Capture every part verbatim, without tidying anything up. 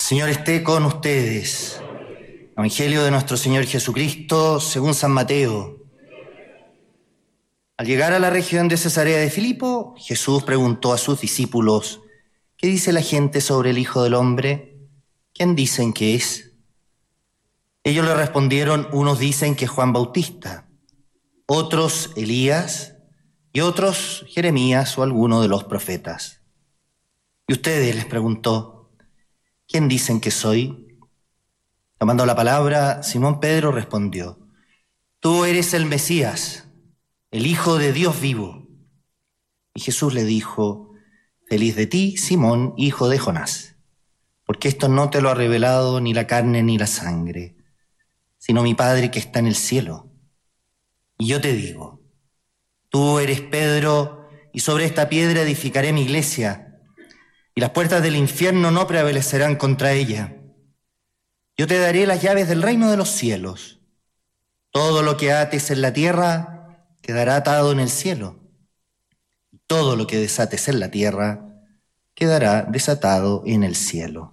Señor esté con ustedes. Evangelio de nuestro Señor Jesucristo según San Mateo. Al llegar a la región de Cesarea de Filipo, Jesús preguntó a sus discípulos: ¿qué dice la gente sobre el Hijo del Hombre? ¿Quién dicen que es? Ellos le respondieron: unos dicen que es Juan Bautista, otros Elías y otros Jeremías o alguno de los profetas. ¿Y ustedes?, les preguntó, ¿quién dicen que soy? Tomando la palabra, Simón Pedro respondió: tú eres el Mesías, el Hijo de Dios vivo. Y Jesús le dijo: feliz de ti, Simón, hijo de Jonás, porque esto no te lo ha revelado ni la carne ni la sangre, sino mi Padre que está en el cielo. Y yo te digo, tú eres Pedro, y sobre esta piedra edificaré mi iglesia, y las puertas del infierno no prevalecerán contra ella. Yo te daré las llaves del reino de los cielos. Todo lo que ates en la tierra quedará atado en el cielo, y todo lo que desates en la tierra quedará desatado en el cielo.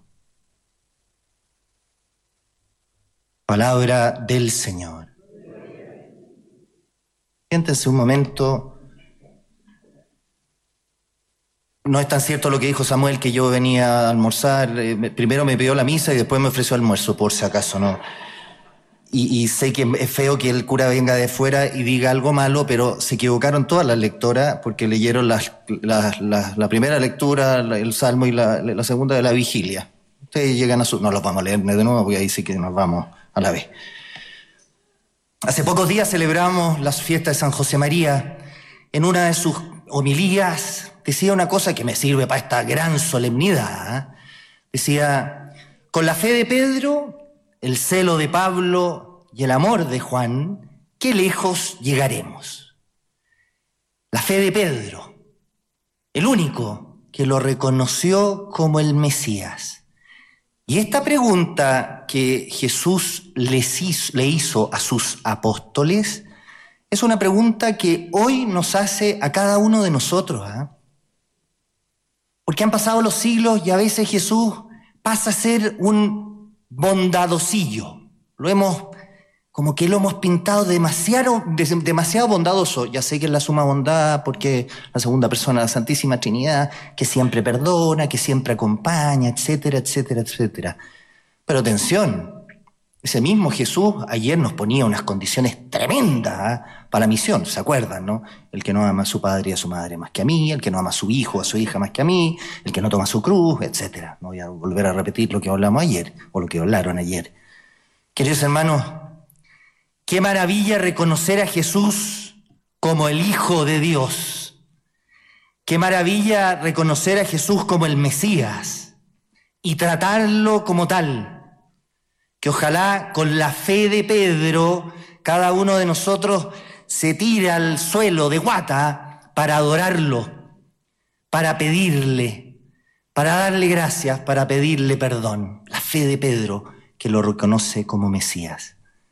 Palabra del Señor. Siéntense un momento. No es tan cierto lo que dijo Samuel, que yo venía a almorzar. Eh, primero me pidió la misa y después me ofreció almuerzo, por si acaso, ¿no? Y, y sé que es feo que el cura venga de fuera y diga algo malo, pero se equivocaron todas las lectoras porque leyeron las, las, las, la primera lectura, el Salmo, y la, la segunda de la Vigilia. Ustedes llegan a su... No los vamos a leer de nuevo porque ahí sí que nos vamos a la vez. Hace pocos días celebramos la fiesta de San José María. En una de sus homilías decía una cosa que me sirve para esta gran solemnidad. ¿eh? Decía: con la fe de Pedro, el celo de Pablo y el amor de Juan, qué lejos llegaremos. La fe de Pedro, el único que lo reconoció como el Mesías. Y esta pregunta que Jesús les hizo, le hizo a sus apóstoles es una pregunta que hoy nos hace a cada uno de nosotros. ¿eh? Porque han pasado los siglos y a veces Jesús pasa a ser un bondadosillo. Lo hemos, como que lo hemos pintado demasiado, demasiado bondadoso. Ya sé que es la suma bondad, porque la segunda persona de la Santísima Trinidad, que siempre perdona, que siempre acompaña, etcétera, etcétera, etcétera. Pero atención, ese mismo Jesús ayer nos ponía unas condiciones tremendas ¿eh? para la misión, ¿se acuerdan, no? El que no ama a su padre y a su madre más que a mí, el que no ama a su hijo o a su hija más que a mí, el que no toma su cruz, etcétera. No voy a volver a repetir lo que hablamos ayer, o lo que hablaron ayer. Queridos hermanos, qué maravilla reconocer a Jesús como el Hijo de Dios. Qué maravilla reconocer a Jesús como el Mesías y tratarlo como tal. Que ojalá con la fe de Pedro cada uno de nosotros se tire al suelo de guata para adorarlo, para pedirle, para darle gracias, para pedirle perdón. La fe de Pedro, que lo reconoce como Mesías.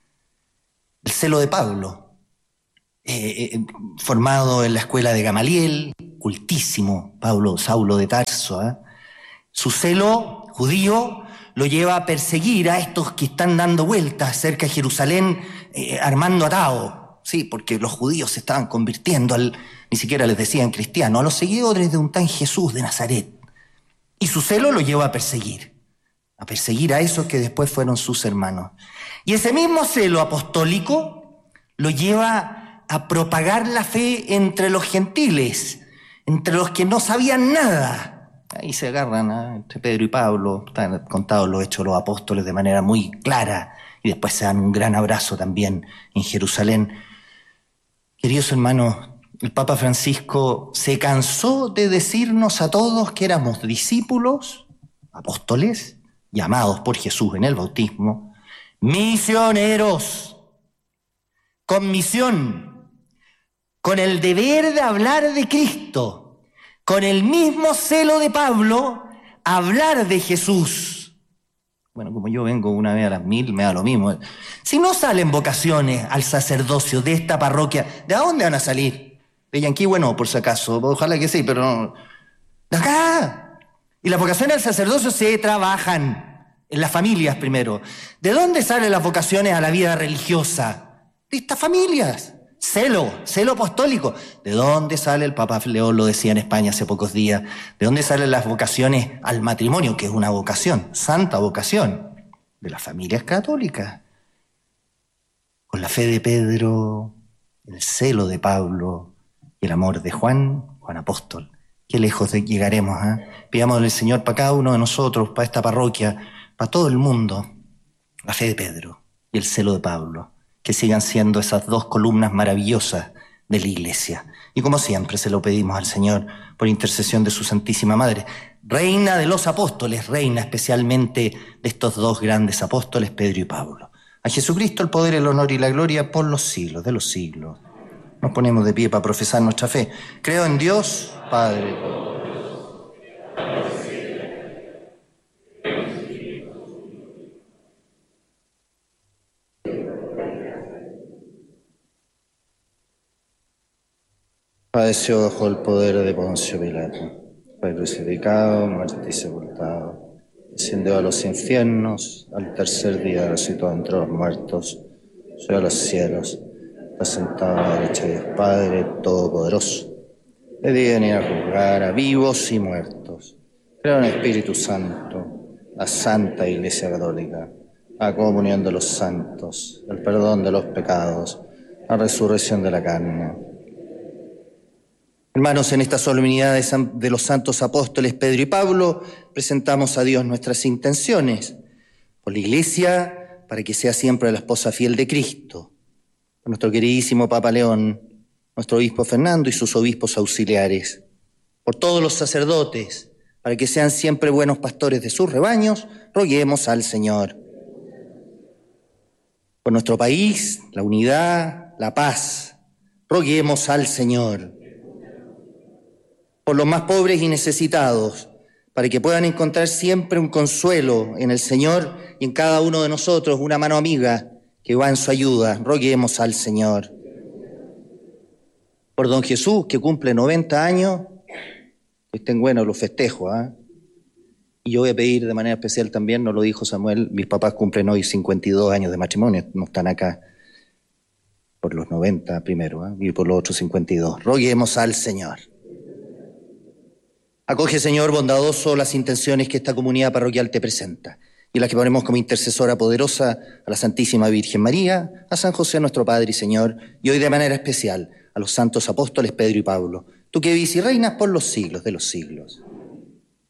El celo de Pablo, eh, eh, formado en la escuela de Gamaliel, cultísimo Pablo, Saulo de Tarso. ¿eh? Su celo judío lo lleva a perseguir a estos que están dando vueltas cerca de Jerusalén, eh, armando atado. Sí, porque los judíos se estaban convirtiendo, al, ni siquiera les decían cristianos, a los seguidores de un tal Jesús de Nazaret. Y su celo lo lleva a perseguir, a perseguir a esos que después fueron sus hermanos. Y ese mismo celo apostólico lo lleva a propagar la fe entre los gentiles, entre los que no sabían nada. Ahí se agarran ¿eh? entre Pedro y Pablo, están contados los hechos de los apóstoles de manera muy clara, y después se dan un gran abrazo también en Jerusalén. Queridos hermanos, el Papa Francisco se cansó de decirnos a todos que éramos discípulos, apóstoles, llamados por Jesús en el bautismo, misioneros, con misión, con el deber de hablar de Cristo, con el mismo celo de Pablo, hablar de Jesús. Bueno, como yo vengo una vez a las mil, me da lo mismo. Si no salen vocaciones al sacerdocio de esta parroquia, ¿de dónde van a salir? De Yanquihue no, por si acaso, ojalá que sí, pero no. De acá. Y las vocaciones al sacerdocio se trabajan. en las familias primero. ¿De dónde salen las vocaciones a la vida religiosa? De estas familias. Celo, celo apostólico. ¿De dónde sale, el Papa León lo decía en España hace pocos días, de dónde salen las vocaciones al matrimonio, que es una vocación, santa vocación? De las familias católicas. Con la fe de Pedro, el celo de Pablo y el amor de Juan, Juan Apóstol. Qué lejos de llegaremos, ¿eh? Pidámosle al Señor para cada uno de nosotros, para esta parroquia, para todo el mundo, la fe de Pedro y el celo de Pablo, que sigan siendo esas dos columnas maravillosas de la Iglesia. Y como siempre se lo pedimos al Señor por intercesión de su Santísima Madre, reina de los apóstoles, reina especialmente de estos dos grandes apóstoles, Pedro y Pablo. A Jesucristo el poder, el honor y la gloria por los siglos de los siglos. Nos ponemos de pie para profesar nuestra fe. Creo en Dios, Padre. Padeció bajo el poder de Poncio Pilato. Fue crucificado, muerto y sepultado. Descendió a los infiernos, al tercer día resucitó entre los muertos, subió a los cielos, está sentado a la derecha de Dios Padre Todopoderoso. Debe venir a juzgar a vivos y muertos. Creo en el Espíritu Santo, la Santa Iglesia Católica, la comunión de los santos, el perdón de los pecados, la resurrección de la carne. Hermanos, en esta solemnidad de, San, de los santos apóstoles Pedro y Pablo, presentamos a Dios nuestras intenciones, por la Iglesia, para que sea siempre la esposa fiel de Cristo, por nuestro queridísimo Papa León, nuestro obispo Fernando y sus obispos auxiliares, por todos los sacerdotes, para que sean siempre buenos pastores de sus rebaños, roguemos al Señor. Por nuestro país, la unidad, la paz, roguemos al Señor. Por los más pobres y necesitados, para que puedan encontrar siempre un consuelo en el Señor y en cada uno de nosotros, una mano amiga que va en su ayuda, roguemos al Señor. Por don Jesús, que cumple noventa años, que estén buenos los festejos, ¿eh? Y yo voy a pedir de manera especial también, nos lo dijo Samuel, mis papás cumplen hoy cincuenta y dos años de matrimonio, no están acá por los noventa primero, ¿eh? Y por los otros cincuenta y dos. Roguemos al Señor. Acoge, Señor bondadoso, las intenciones que esta comunidad parroquial te presenta y las que ponemos como intercesora poderosa a la Santísima Virgen María, a San José nuestro Padre y Señor, y hoy de manera especial a los santos apóstoles Pedro y Pablo, tú que vivís y reinas por los siglos de los siglos.